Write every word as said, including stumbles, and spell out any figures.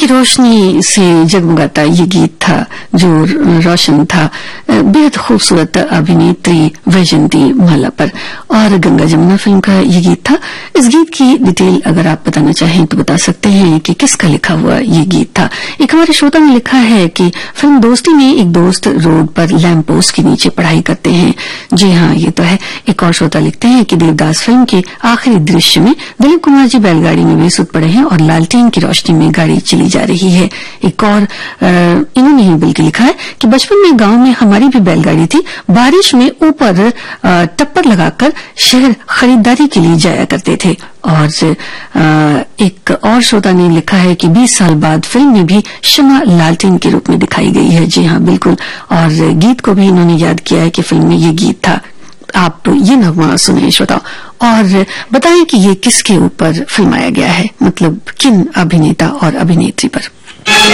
की रोशनी से जगमगाता ये गीत था जो रोशन था बेहद खूबसूरत अभिनेत्री वैजयंती माला पर, और गंगा जमुना फिल्म का ये गीत था। इस गीत की डिटेल अगर आप बताना चाहें तो बता सकते हैं कि किसका लिखा हुआ ये गीत था। एक हमारे श्रोता ने लिखा है कि फिल्म दोस्ती में एक दोस्त रोड पर लैंप पोस्ट के नीचे पढ़ाई करते हैं। जी हाँ, ये तो है। एक और श्रोता लिखते हैं कि देवदास फिल्म के आखिरी दृश्य में दिलीप कुमार जी बैलगाड़ी में बेसुध पड़े हैं और लालटेन की रोशनी में गाड़ी चली जा रही है। एक और इन्होंने ही बल्कि लिखा है कि बचपन में गांव में हमारी भी बैलगाड़ी थी, बारिश में ऊपर टप्पर लगाकर शहर खरीदारी के लिए जाया करते थे। और एक और श्रोता ने लिखा है कि बीस साल बाद फिल्म में भी शमा लालटेन के रूप में दिखाई गई है। जी हाँ, बिल्कुल। और गीत को भी इन्होंने याद किया है कि फिल्म में ये गीत था। आप ये नगमा सुने श्रोता और बताएं कि ये किसके ऊपर फिल्माया गया है, मतलब किन अभिनेता और अभिनेत्री पर।